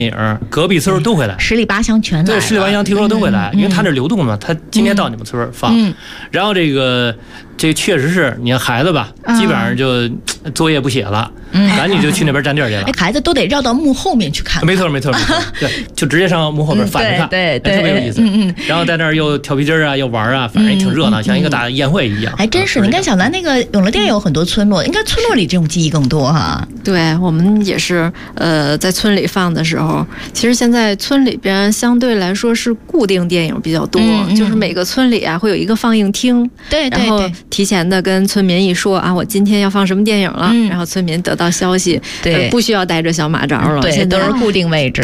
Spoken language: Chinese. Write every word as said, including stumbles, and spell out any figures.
影，隔壁村都会来， 十里八乡全来， 对，十里八乡听说都会来， 嗯、 因为他这流动嘛，他今天到你们村放， 嗯、 然后这个这确实是，你看孩子吧，基本上就作业不写了，嗯、赶紧就去那边占地去了。 哎，孩子都得绕到幕后面去看看。 没错，没错，没错，对，就直接上幕后边反着看， 嗯、对 对, 对、 哎，特别有意思。 嗯嗯， 然后在那儿又跳皮筋啊，又玩啊，反正也挺热闹，嗯、像一个大宴会一样。 还真是，你看小南那个永乐店有很多村落，应该村落里这种记忆更多哈。 对，我们也是，呃，在村里放的时候，其实现在村里边相对来说是固定电影比较多，嗯嗯、就是每个村里啊会有一个放映厅， 对对对， 然后提前的跟村民一说啊，我今天要放什么电影了，嗯、然后村民得到消息， 对、 呃，不需要带着小马扎了， 对， 现在都是固定位置。